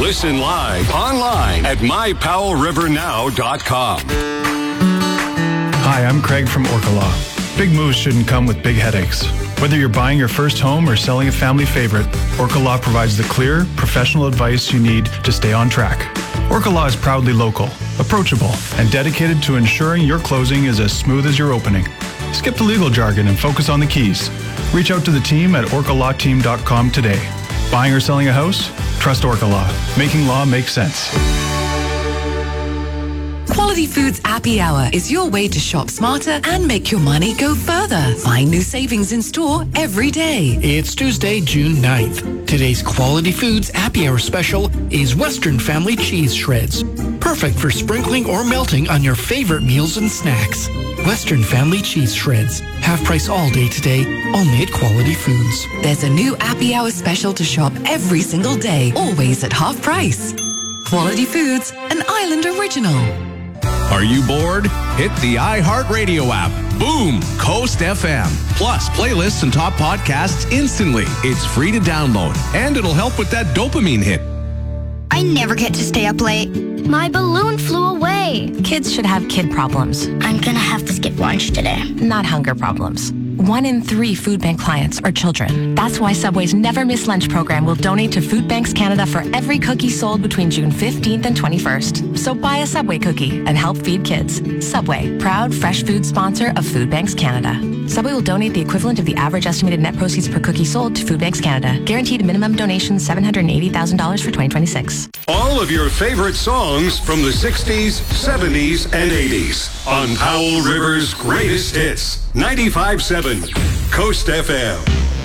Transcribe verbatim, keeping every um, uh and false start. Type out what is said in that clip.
Listen live online at my powell river now dot com. Hi, I'm Craig from Orca Law. Big moves shouldn't come with big headaches. Whether you're buying your first home or selling a family favorite, Orca Law provides the clear, professional advice you need to stay on track. Orca Law is proudly local, approachable, and dedicated to ensuring your closing is as smooth as your opening. Skip the legal jargon and focus on the keys. Reach out to the team at orca law team dot com today. Buying or selling a house? Trust Orca Law. Making law make sense. Quality Foods Happy Hour is your way to shop smarter and make your money go further. Find new savings in store every day. It's Tuesday, June ninth. Today's Quality Foods Happy Hour special is Western Family Cheese Shreds. Perfect for sprinkling or melting on your favorite meals and snacks. Western Family Cheese Shreds. Half price all day today, only at Quality Foods. There's a new Happy Hour special to shop every single day, always at half price. Quality Foods, an Island original. Are you bored? Hit the iHeartRadio app. Boom! Coast F M. Plus, playlists and top podcasts instantly. It's free to download, and it'll help with that dopamine hit. I never get to stay up late. My balloon flew away. Kids should have kid problems. I'm gonna have to skip lunch today. Not hunger problems. One in three food bank clients are children. That's why Subway's Never Miss Lunch program will donate to Food Banks Canada for every cookie sold between June fifteenth and twenty-first. So buy a Subway cookie and help feed kids. Subway, proud fresh food sponsor of Food Banks Canada. Subway will donate the equivalent of the average estimated net proceeds per cookie sold to Food Banks Canada. Guaranteed minimum donation seven hundred eighty thousand dollars for twenty twenty-six. All of your favorite songs from the sixties, seventies, and eighties on Powell River's greatest hits. ninety-five point seven Coast F M.